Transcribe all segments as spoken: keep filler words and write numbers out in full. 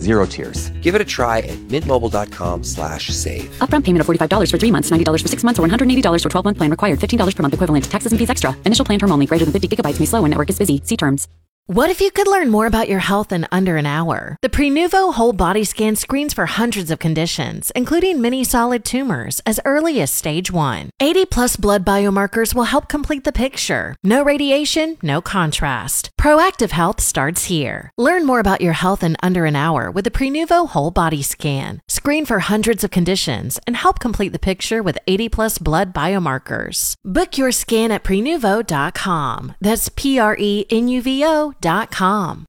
zero tiers. Give it a try at mintmobile.com slash save. Upfront payment of forty-five dollars for three months, ninety dollars for six months, or one hundred eighty dollars for twelve-month plan required. fifteen dollars per month equivalent. Taxes and fees extra. Initial plan term only. Greater than fifty gigabytes may slow when network is busy. See terms. What if you could learn more about your health in under an hour? The Prenuvo Whole Body Scan screens for hundreds of conditions, including many solid tumors, as early as stage one. eighty plus blood biomarkers will help complete the picture. No radiation, no contrast. Proactive health starts here. Learn more about your health in under an hour with the Prenuvo Whole Body Scan. Screen for hundreds of conditions and help complete the picture with eighty plus blood biomarkers. Book your scan at prenuvo dot com. That's P R E N U V O dot com.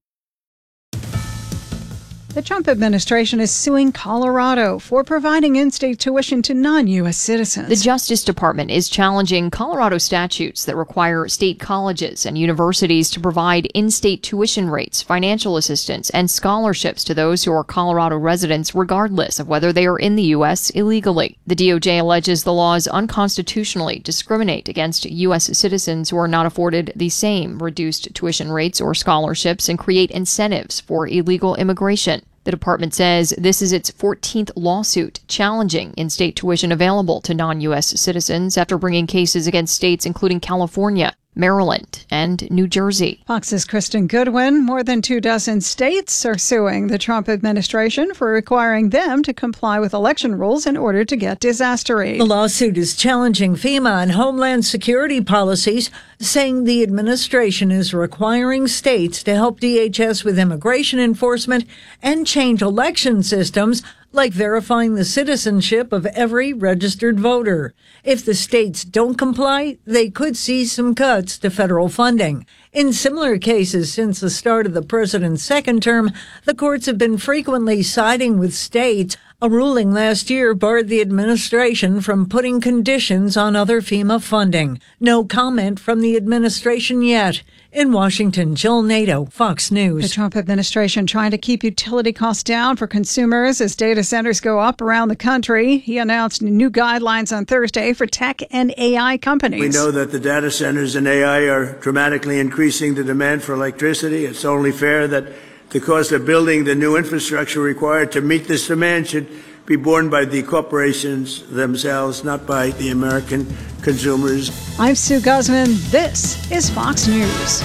The Trump administration is suing Colorado for providing in-state tuition to non-U S citizens. The Justice Department is challenging Colorado statutes that require state colleges and universities to provide in-state tuition rates, financial assistance, and scholarships to those who are Colorado residents, regardless of whether they are in the U S illegally. The D O J alleges the laws unconstitutionally discriminate against U S citizens who are not afforded the same reduced tuition rates or scholarships and create incentives for illegal immigration. The department says this is its fourteenth lawsuit challenging in-state tuition available to non-U S citizens after bringing cases against states including California, Maryland, and New Jersey. Fox's Kristen Goodwin. More than two dozen states are suing the Trump administration for requiring them to comply with election rules in order to get disaster aid. The lawsuit is challenging FEMA and Homeland Security policies, saying the administration is requiring states to help D H S with immigration enforcement and change election systems, like verifying the citizenship of every registered voter. If the states don't comply, they could see some cuts to federal funding. In similar cases since the start of the president's second term, the courts have been frequently siding with states. A ruling last year barred the administration from putting conditions on other FEMA funding. No comment from the administration yet. In Washington, Jill Nato, Fox News. The Trump administration trying to keep utility costs down for consumers as data centers go up around the country. He announced new guidelines on Thursday for tech and A I companies. We know that the data centers and A I are dramatically increasing the demand for electricity. It's only fair that the cost of building the new infrastructure required to meet this demand should be borne by the corporations themselves, not by the American consumers. I'm Sue Guzman. This is Fox News.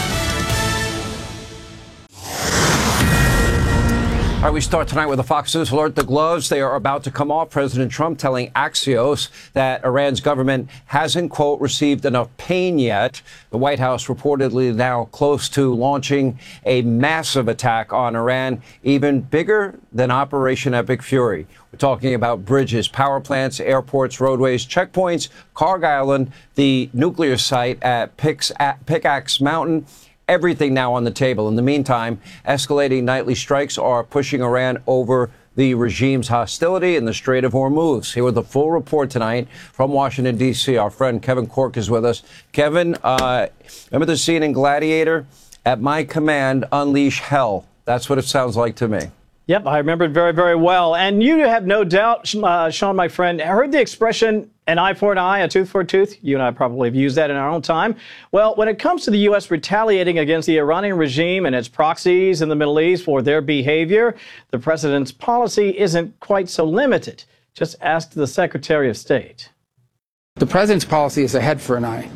All right, we start tonight with a Fox News alert. The gloves, they are about to come off. President Trump telling Axios that Iran's government hasn't, quote, received enough pain yet. The White House reportedly now close to launching a massive attack on Iran, even bigger than Operation Epic Fury. We're talking about bridges, power plants, airports, roadways, checkpoints, Carg Island, the nuclear site at Pickaxe Mountain. Everything now on the table. In the meantime, escalating nightly strikes are pushing Iran over the regime's hostility in the Strait of Hormuz. Here with the full report tonight from Washington, D C, our friend Kevin Corke is with us. Kevin, uh, remember the scene in Gladiator? At my command, unleash hell. That's what it sounds like to me. Yep, I remember it very, very well. And you have no doubt, uh, Sean, my friend, heard the expression, an eye for an eye, a tooth for a tooth. You and I probably have used that in our own time. Well, when it comes to the U S retaliating against the Iranian regime and its proxies in the Middle East for their behavior, the president's policy isn't quite so limited. Just ask the Secretary of State. The president's policy is a head for an eye.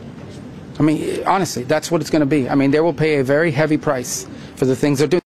I mean, honestly, that's what it's going to be. I mean, they will pay a very heavy price for the things they're doing.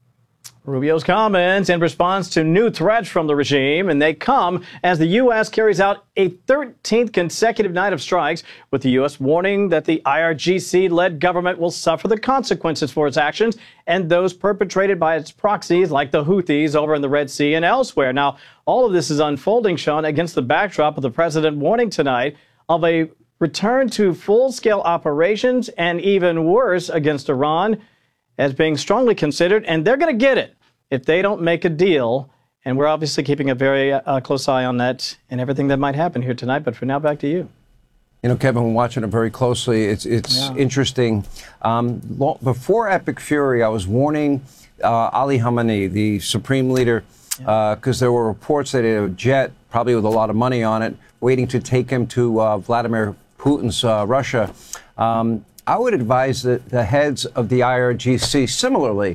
Rubio's comments in response to new threats from the regime, and they come as the U S carries out a thirteenth consecutive night of strikes, with the U S warning that the I R G C-led government will suffer the consequences for its actions and those perpetrated by its proxies like the Houthis over in the Red Sea and elsewhere. Now, all of this is unfolding, Sean, against the backdrop of the president warning tonight of a return to full-scale operations and even worse against Iran as being strongly considered, and they're going to get it if they don't make a deal. And we're obviously keeping a very uh, close eye on that and everything that might happen here tonight. But for now, back to you. You know, Kevin, we're watching it very closely. It's it's yeah. interesting. Um, before Epic Fury, I was warning uh, Ali Khamenei, the supreme leader, because yeah. uh, there were reports that a jet, probably with a lot of money on it, waiting to take him to uh, Vladimir Putin's uh, Russia. Um, I would advise the, the heads of the I R G C similarly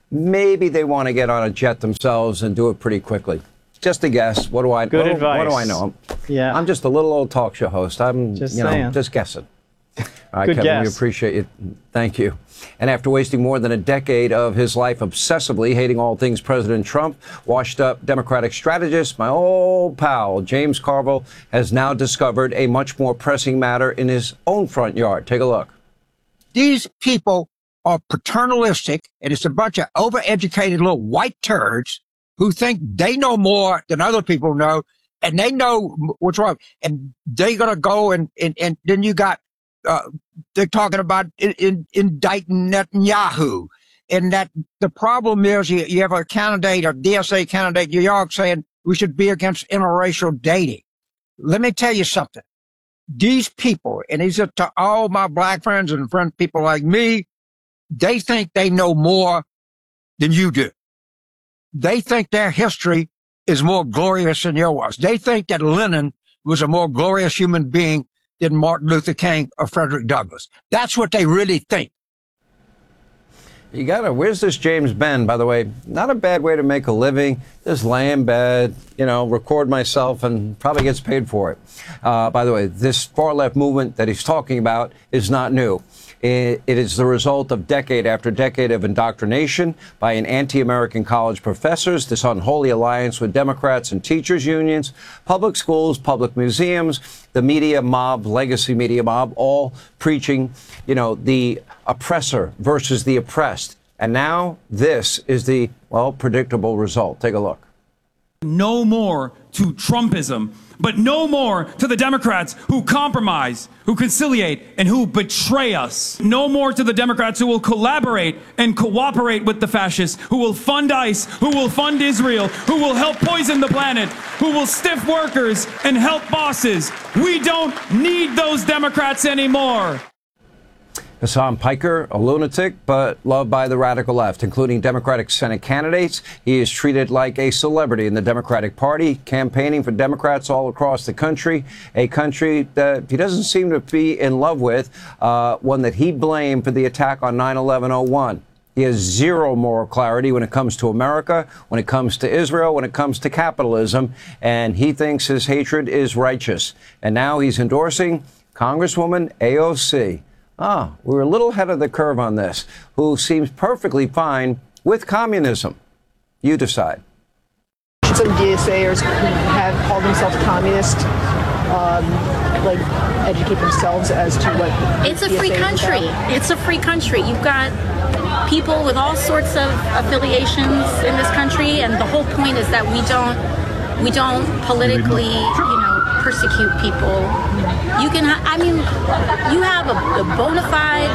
maybe they want to get on a jet themselves and do it pretty quickly. Just a guess. What do I? Good what, advice. What do I know? Yeah, I'm just a little old talk show host. I'm just you know saying. just guessing. All right, Good Kevin, guess. we appreciate you. Thank you. And after wasting more than a decade of his life obsessively hating all things President Trump, washed-up Democratic strategist, my old pal James Carville has now discovered a much more pressing matter in his own front yard. Take a look. These people are paternalistic, and it's a bunch of overeducated little white turds who think they know more than other people know, and they know what's wrong. And they're going to go and, and, and then you got, uh, they're talking about in, in, indicting Netanyahu. And that the problem is you, you have a candidate, a D S A candidate in New York saying we should be against interracial dating. Let me tell you something. These people, and these are to all my black friends and friend people like me, they think they know more than you do. They think their history is more glorious than yours. They think that Lenin was a more glorious human being than Martin Luther King or Frederick Douglass. That's what they really think. You gotta, where's this James been, by the way? Not a bad way to make a living. Just lay in bed, you know, record myself and probably gets paid for it. Uh, by the way, this far left movement that he's talking about is not new. It, it is the result of decade after decade of indoctrination by an anti-American college professors, this unholy alliance with Democrats and teachers unions, public schools, public museums, the media mob, legacy media mob, all preaching, you know, the oppressor versus the oppressed. And now this is the, well, predictable result. Take a look. No more to Trumpism, but no more to the Democrats who compromise, who conciliate, and who betray us. No more to the Democrats who will collaborate and cooperate with the fascists, who will fund ICE, who will fund Israel, who will help poison the planet, who will stiff workers and help bosses. We don't need those Democrats anymore. Hassan Piker, a lunatic, but loved by the radical left, including Democratic Senate candidates. He is treated like a celebrity in the Democratic Party, campaigning for Democrats all across the country, a country that he doesn't seem to be in love with, uh, one that he blamed for the attack on nine eleven oh one. He has zero moral clarity when it comes to America, when it comes to Israel, when it comes to capitalism, and he thinks his hatred is righteous. And now he's endorsing Congresswoman A O C. Ah, we were a little ahead of the curve on this, who seems perfectly fine with communism. You decide. Some DSAers have called themselves communist, um, like educate themselves as to what it's a free country. It's a free country. You've got people with all sorts of affiliations in this country, and the whole point is that we don't we don't politically, you know, persecute people. You can, ha- I mean, you have a, a bona fide,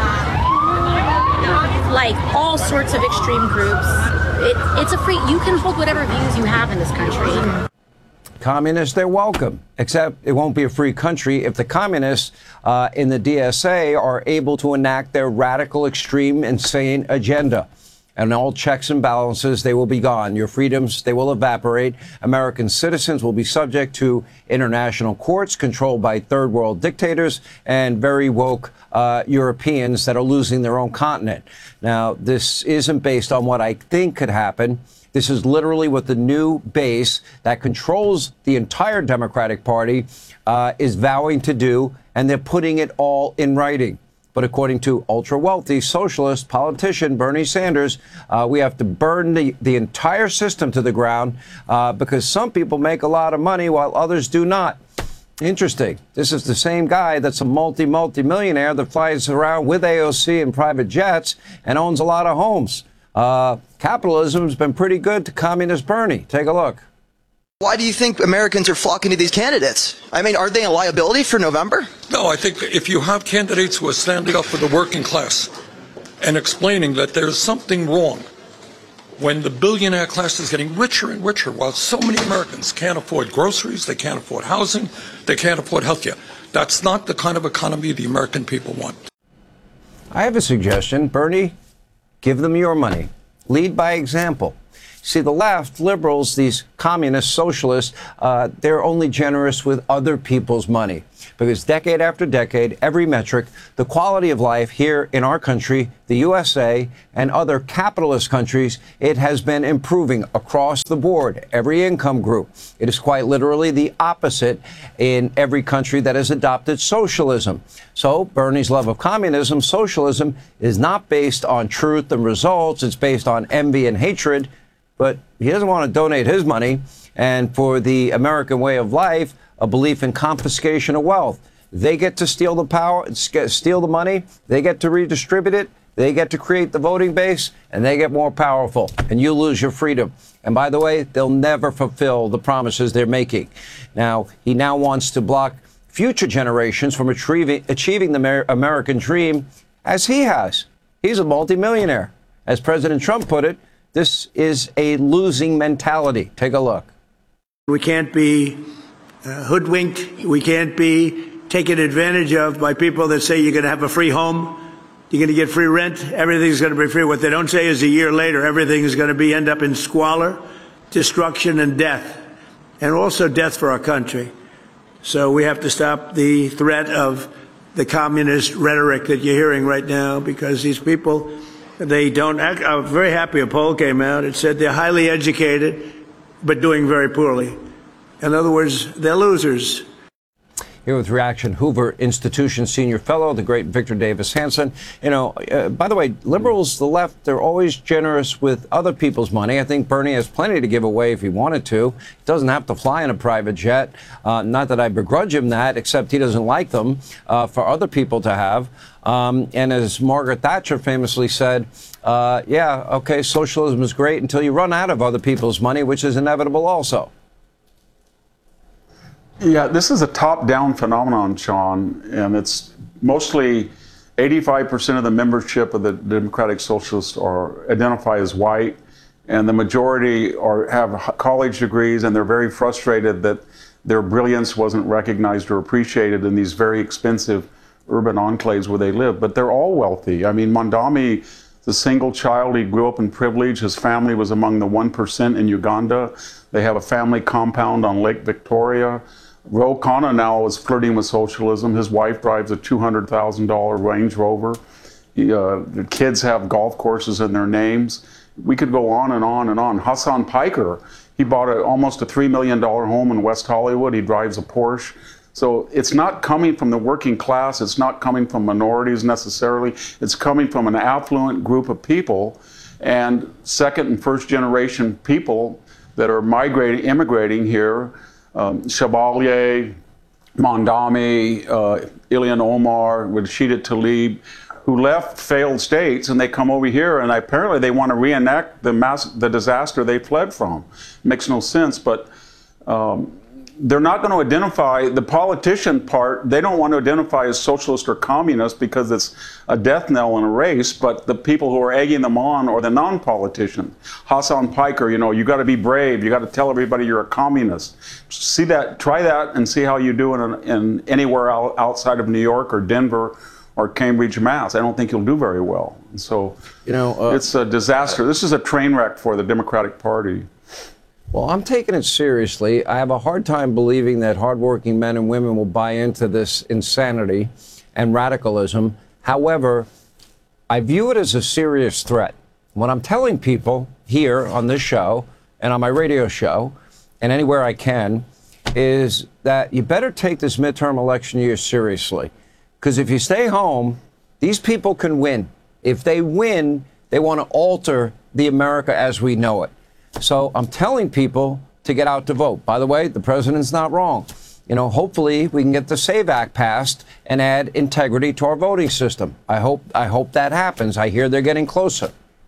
like all sorts of extreme groups. It, it's a free, you can hold whatever views you have in this country. Communists, they're welcome, except it won't be a free country if the communists uh, in the D S A are able to enact their radical, extreme, insane agenda. And all checks and balances, they will be gone. Your freedoms, they will evaporate. American citizens will be subject to international courts controlled by third world dictators and very woke uh, Europeans that are losing their own continent. Now, this isn't based on what I think could happen. This is literally what the new base that controls the entire Democratic Party uh, is vowing to do, and they're putting it all in writing. But according to ultra-wealthy socialist politician Bernie Sanders, uh, we have to burn the, the entire system to the ground uh, because some people make a lot of money while others do not. Interesting. This is the same guy that's a multi, multi-millionaire that flies around with A O C in private jets and owns a lot of homes. Uh, capitalism's been pretty good to communist Bernie. Take a look. Why do you think Americans are flocking to these candidates? I mean, are they a liability for November? No, I think if you have candidates who are standing up for the working class and explaining that there's something wrong when the billionaire class is getting richer and richer while so many Americans can't afford groceries, they can't afford housing, they can't afford health care. That's not the kind of economy the American people want. I have a suggestion. Bernie, give them your money. Lead by example. See, the left, liberals, these communists, socialists, uh, they're only generous with other people's money. Because decade after decade, every metric, the quality of life here in our country, the U S A, and other capitalist countries, it has been improving across the board, every income group. It is quite literally the opposite in every country that has adopted socialism. So Bernie's love of communism, socialism, is not based on truth and results. It's based on envy and hatred. But he doesn't want to donate his money. And for the American way of life, a belief in confiscation of wealth. They get to steal the power, steal the money. They get to redistribute it. They get to create the voting base, and they get more powerful. And you lose your freedom. And by the way, they'll never fulfill the promises they're making. Now, he now wants to block future generations from achieving, achieving the American dream as he has. He's a multimillionaire. As President Trump put it, this is a losing mentality. Take a look. We can't be uh, hoodwinked. We can't be taken advantage of by people that say you're going to have a free home, you're going to get free rent, everything's going to be free. What they don't say is a year later, everything is going to be end up in squalor, destruction, and death, and also death for our country. So we have to stop the threat of the communist rhetoric that you're hearing right now, because these people, they don't act. I'm very happy a poll came out. It said they're highly educated, but doing very poorly. In other words, they're losers. Here with Reaction, Hoover Institution Senior Fellow, the great Victor Davis Hanson. You know, uh, by the way, liberals, the left, they're always generous with other people's money. I think Bernie has plenty to give away if he wanted to. He doesn't have to fly in a private jet. Uh, not that I begrudge him that, except he doesn't like them uh, for other people to have. Um, and as Margaret Thatcher famously said, uh, yeah, okay, socialism is great until you run out of other people's money, which is inevitable also. Yeah, this is a top-down phenomenon, Sean, and it's mostly eighty-five percent of the membership of the Democratic Socialists are identify as white, and the majority are have college degrees, and they're very frustrated that their brilliance wasn't recognized or appreciated in these very expensive urban enclaves where they live. But they're all wealthy. I mean, Mondami, the single child, he grew up in privilege. His family was among the one percent in Uganda. They have a family compound on Lake Victoria. Ro Khanna now is flirting with socialism. His wife drives a two hundred thousand dollar Range Rover. He, uh, the kids have golf courses in their names. We could go on and on and on. Hassan Piker, he bought a, almost a three million dollar home in West Hollywood. He drives a Porsche. So it's not coming from the working class. It's not coming from minorities necessarily. It's coming from an affluent group of people and second and first generation people that are migrating, immigrating here. Um, Chevalier, Mondami, uh, Ilhan Omar, Rashida Tlaib, who left failed states, and they come over here, and apparently they want to reenact the mass, the disaster they fled from. Makes no sense, but um, they're not going to identify the politician part. They don't want to identify as socialist or communist because it's a death knell in a race. But the people who are egging them on are the non-politicians. Hassan Piker, you know, you got to be brave. You got to tell everybody you're a communist. See that, try that, and see how you do in, in anywhere outside of New York or Denver or Cambridge, Mass. I don't think you'll do very well. And so, you know, uh, it's a disaster. This is a train wreck for the Democratic Party. Well, I'm taking it seriously. I have a hard time believing that hardworking men and women will buy into this insanity and radicalism. However, I view it as a serious threat. What I'm telling people here on this show and on my radio show and anywhere I can is that you better take this midterm election year seriously. Because if you stay home, these people can win. If they win, they want to alter the America as we know it. So I'm telling people to get out to vote. By the way, the president's not wrong. You know, hopefully we can get the SAVE Act passed and add integrity to our voting system. I hope I hope that happens. I hear they're getting closer.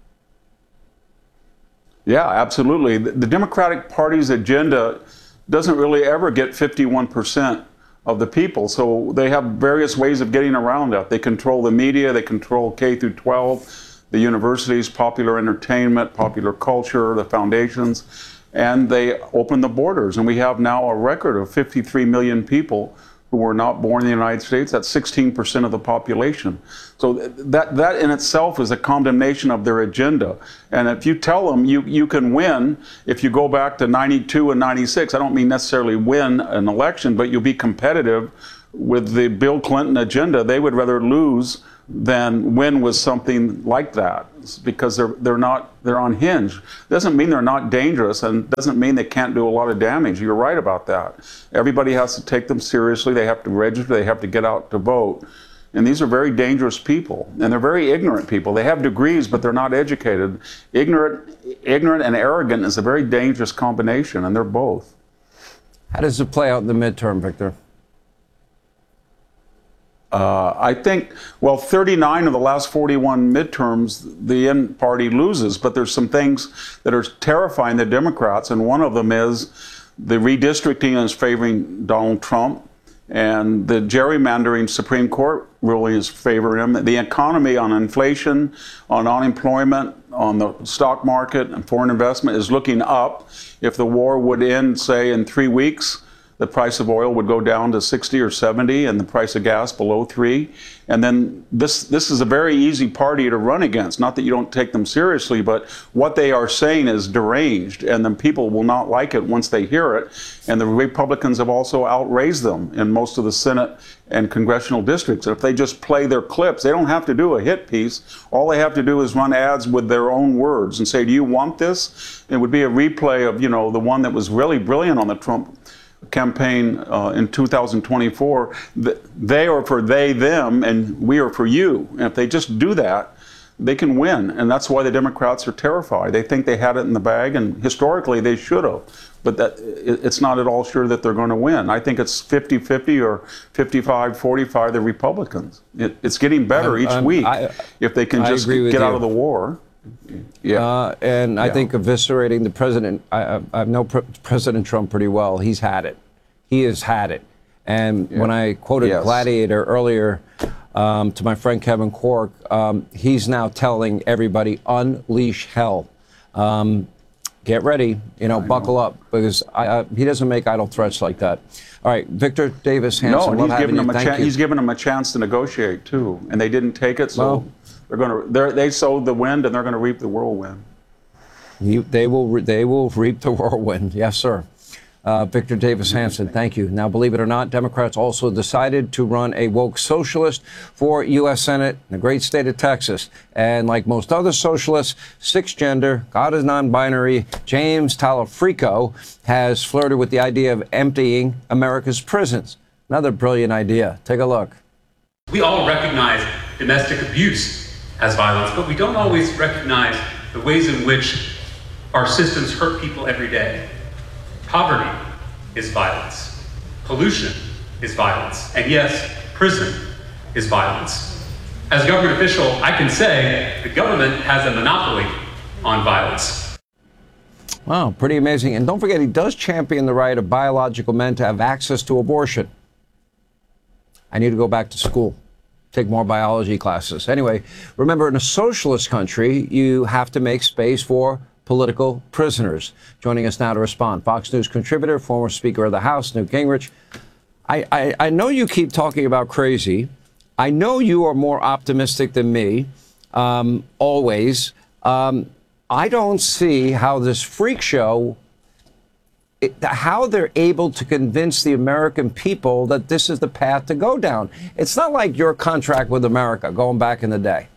Yeah, absolutely. The, the Democratic Party's agenda doesn't really ever get fifty-one percent of the people. So they have various ways of getting around that. They control the media, they control K through twelve. The universities, popular entertainment, popular culture, the foundations, and they open the borders. And we have now a record of fifty-three million people who who were not born in the United States. That's sixteen percent of the population. So that, that in itself is a condemnation of their agenda. And if you tell them you, you can win, if you go back to ninety-two and ninety-six, I don't mean necessarily win an election, but you'll be competitive with the Bill Clinton agenda. They would rather lose than win with something like that, because they're they're not they're unhinged. Doesn't mean they're not dangerous, and doesn't mean they can't do a lot of damage. You're right about that. Everybody has to take them seriously. They have to register. They have to get out to vote. And these are very dangerous people, and they're very ignorant people. They have degrees, but they're not educated. Ignorant, ignorant and arrogant is a very dangerous combination, and they're both. How does it play out in the midterm, Victor? Uh, I think, well, thirty-nine of the last forty-one midterms, the N party loses, but there's some things that are terrifying the Democrats, and one of them is the redistricting is favoring Donald Trump, and the gerrymandering Supreme Court ruling is favoring him. The economy on inflation, on unemployment, on the stock market, and foreign investment is looking up. If the war would end, say, in three weeks, the price of oil would go down to sixty or seventy, and the price of gas below three. And then this this is a very easy party to run against. Not that you don't take them seriously, but what they are saying is deranged, and then people will not like it once they hear it. And the Republicans have also outraised them in most of the Senate and congressional districts. If they just play their clips, they don't have to do a hit piece. All they have to do is run ads with their own words and say, do you want this? It would be a replay of, you know, the one that was really brilliant on the Trump campaign uh, in two thousand twenty-four. They are for they, them, and we are for you. And if they just do that, they can win. And that's why the Democrats are terrified. They think they had it in the bag, and historically they should have. But that, it's not at all sure that they're going to win. I think it's fifty fifty or fifty-five forty-five the Republicans. It, it's getting better I'm, each I'm, week I, if they can I just get out of the war. Yeah, uh, and I Yeah. think eviscerating the president. I, I, I know Pre- President Trump pretty well. He's had it. He has had it. And Yeah. when I quoted Yes. Gladiator earlier um, to my friend Kevin Cork, um, he's now telling everybody, unleash hell. Um, get ready, you know, I buckle know. up, because I, uh, he doesn't make idle threats like that. All right, Victor Davis Hanson. No, and love he's having given you. them a Thank chance. you. He's given them a chance to negotiate too, and they didn't take it. So Well- they're going to. They're, they sowed the wind, and they're going to reap the whirlwind. You, they will. Re- They will reap the whirlwind. Yes, sir. Uh, Victor Davis Hanson, thank you. Now, believe it or not, Democrats also decided to run a woke socialist for U S Senate in the great state of Texas. And like most other socialists, six-gender, God is non-binary, James Talafrico has flirted with the idea of emptying America's prisons. Another brilliant idea. Take a look. We all recognize domestic abuse as violence, but we don't always recognize the ways in which our systems hurt people every day. Poverty is violence. Pollution is violence. And yes, prison is violence. As a government official, I can say the government has a monopoly on violence. Wow, pretty amazing. And don't forget, he does champion the right of biological men to have access to abortion. I need to go back to school, take more biology classes. Anyway, remember, in a socialist country, you have to make space for political prisoners. Joining us now to respond, Fox News contributor, former Speaker of the House, Newt Gingrich. I, I, I know you keep talking about crazy. I know you are more optimistic than me, um, always. Um, I don't see how this freak show, it, how they're able to convince the American people that this is the path to go down. It's not like your contract with America going back in the day.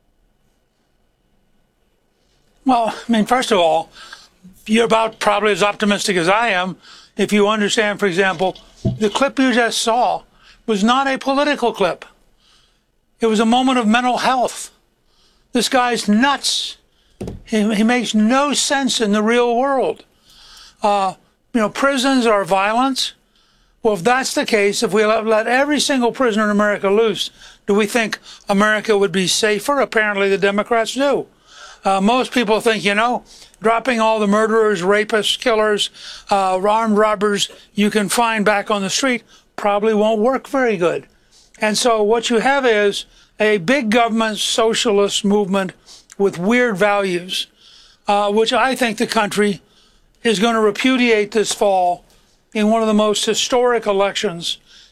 Well, I mean, first of all, you're about probably as optimistic as I am if you understand, for example, the clip you just saw was not a political clip. It was a moment of mental health. This guy's nuts. He, he makes no sense in the real world. Uh, you know, prisons are violence. Well, if that's the case, if we let, let every single prisoner in America loose, do we think America would be safer? Apparently the Democrats do. Uh, most people think, you know, dropping all the murderers, rapists, killers, uh, armed robbers you can find back on the street probably won't work very good. And so what you have is a big government socialist movement with weird values, uh, which I think the country is going to repudiate this fall in one of the most historic elections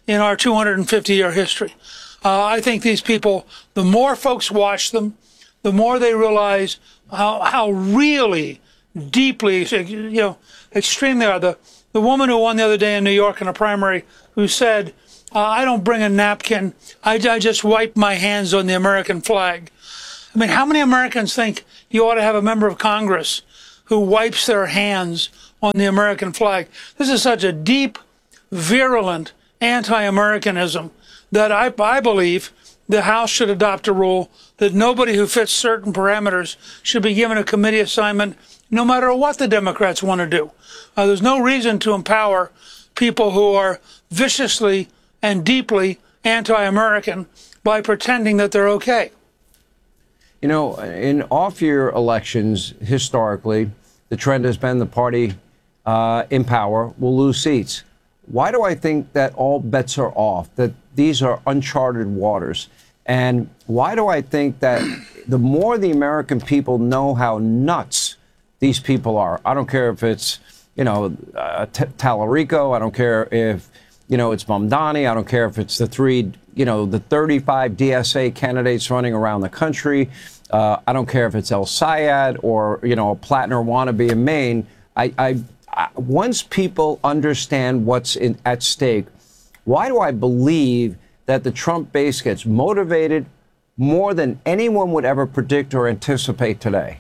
in our two hundred fifty year history. Uh, I think these people, the more folks watch them, the more they realize how, how really deeply, you know, extreme they are. The, the woman who won the other day in New York in a primary who said, uh, I don't bring a napkin, I, I just wipe my hands on the American flag. I mean, how many Americans think you ought to have a member of Congress who wipes their hands on the American flag? This is such a deep, virulent anti-Americanism that I, I believe the House should adopt a rule that nobody who fits certain parameters should be given a committee assignment no matter what the Democrats want to do. Uh, there's no reason to empower people who are viciously and deeply anti-American by pretending that they're okay. You know, in off-year elections, historically, the trend has been the party uh, in power will lose seats. Why do I think that all bets are off, that these are uncharted waters? And why do I think that the more the American people know how nuts these people are, I don't care if it's, you know, uh, Tallarico, I don't care if, you know, it's Mamdani, I don't care if it's the three, you know, the thirty-five D S A candidates running around the country, uh, I don't care if it's El Sayed or, you know, a Plattner wannabe in Maine. I, I, I once people understand what's in, at stake, why do I believe that the Trump base gets motivated more than anyone would ever predict or anticipate today?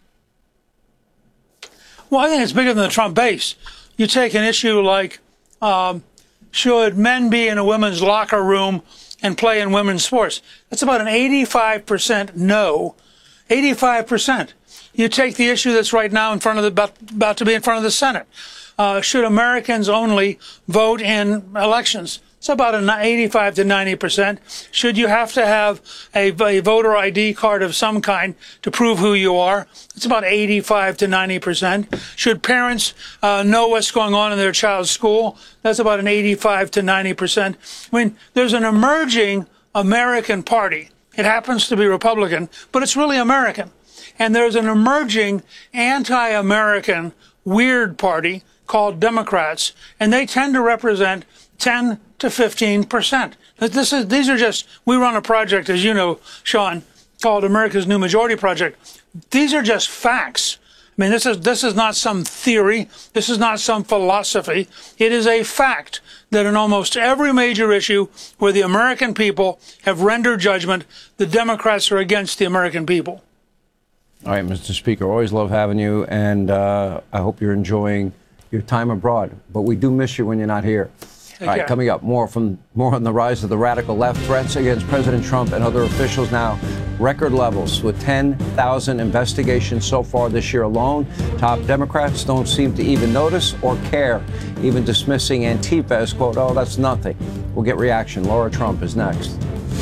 Well, I think it's bigger than the Trump base. You take an issue like, um, should men be in a women's locker room and play in women's sports? That's about an eighty-five percent no. eighty-five percent. You take the issue that's right now in front of the, about, about to be in front of the Senate. Uh, should Americans only vote in elections? It's about an eighty-five to ninety percent. Should you have to have a, a voter I D card of some kind to prove who you are? It's about eighty-five to ninety percent. Should parents uh, know what's going on in their child's school? That's about an eighty-five to ninety percent. I mean, there's an emerging American party. It happens to be Republican, but it's really American. And there's an emerging anti-American weird party called Democrats, and they tend to represent ten to fifteen percent. This is, these are just, we run a project, as you know, Sean, called America's New Majority Project. These are just facts. I mean, this is, this is not some theory. This is not some philosophy. It is a fact that in almost every major issue where the American people have rendered judgment, the Democrats are against the American people. All right, Mister Speaker, always love having you, and uh, I hope you're enjoying your time abroad. But we do miss you when you're not here. All right, coming up, more from more on the rise of the radical left, threats against President Trump and other officials now record levels with ten thousand investigations so far this year alone. Top Democrats don't seem to even notice or care, even dismissing Antifa as, quote, oh, that's nothing. We'll get reaction. Laura Trump is next.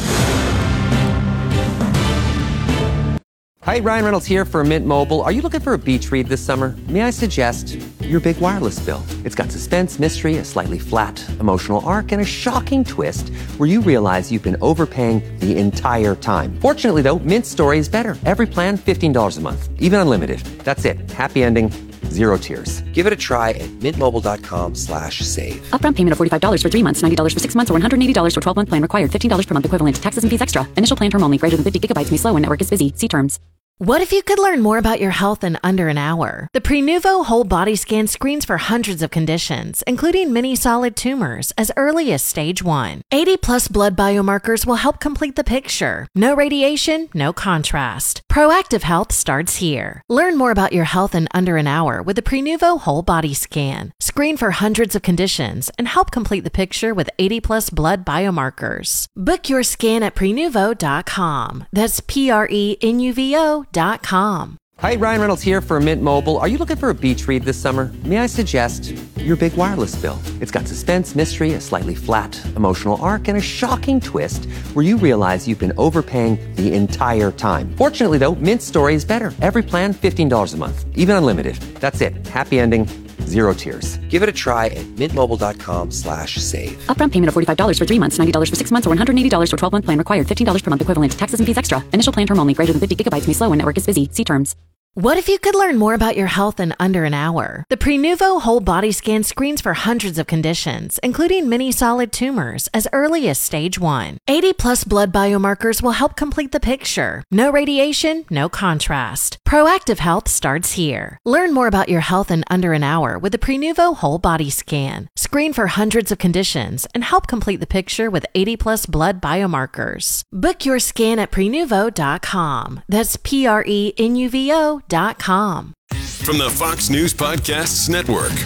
Hi, Ryan Reynolds here for Mint Mobile. Are you looking for a beach read this summer? May I suggest your big wireless bill? It's got suspense, mystery, a slightly flat emotional arc, and a shocking twist where you realize you've been overpaying the entire time. Fortunately, though, Mint's story is better. Every plan, fifteen dollars a month, even unlimited. That's it. Happy ending. Zero tears. Give it a try at mintmobile.com slash save. Upfront payment of forty-five dollars for three months, ninety dollars for six months, or one hundred eighty dollars for twelve month plan required. fifteen dollars per month equivalent. Taxes and fees extra. Initial plan term only. Greater than fifty gigabytes may slow when network is busy. See terms. What if you could learn more about your health in under an hour? The Prenuvo Whole Body Scan screens for hundreds of conditions, including many solid tumors, as early as stage one. eighty plus blood biomarkers will help complete the picture. No radiation, no contrast. Proactive health starts here. Learn more about your health in under an hour with the Prenuvo Whole Body Scan. Screen for hundreds of conditions and help complete the picture with eighty plus blood biomarkers. Book your scan at prenuvo dot com. That's P R E N U V O dot com. Hi, Ryan Reynolds here for Mint Mobile. Are you looking for a beach read this summer? May I suggest your big wireless bill? It's got suspense, mystery, a slightly flat emotional arc, and a shocking twist where you realize you've been overpaying the entire time. Fortunately, though, Mint's story is better. Every plan, fifteen dollars a month, even unlimited. That's it. Happy ending. Zero tears. Give it a try at mintmobile.com slash save. Upfront payment of forty-five dollars for three months, ninety dollars for six months, or one hundred eighty dollars for twelve month plan required. fifteen dollars per month equivalent. Taxes and fees extra. Initial plan term only. Greater than fifty gigabytes may slow when network is busy. See terms. What if you could learn more about your health in under an hour? The Prenuvo Whole Body Scan screens for hundreds of conditions, including many solid tumors, as early as stage one. eighty plus blood biomarkers will help complete the picture. No radiation, no contrast. Proactive health starts here. Learn more about your health in under an hour with the Prenuvo Whole Body Scan. Screen for hundreds of conditions and help complete the picture with eighty plus blood biomarkers. Book your scan at prenuvo dot com. That's P R E N U V O dot com. From the Fox News Podcasts Network.